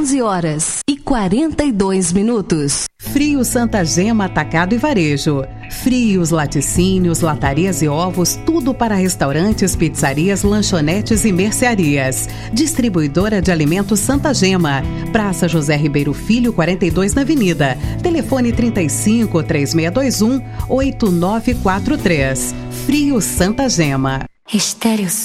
11h42. Frio Santa Gema Atacado e Varejo. Frios, laticínios, latarias e ovos, tudo para restaurantes, pizzarias, lanchonetes e mercearias. Distribuidora de alimentos Santa Gema. Praça José Ribeiro Filho, 42 na Avenida. Telefone 35-3621-8943. Frio Santa Gema. Estéreo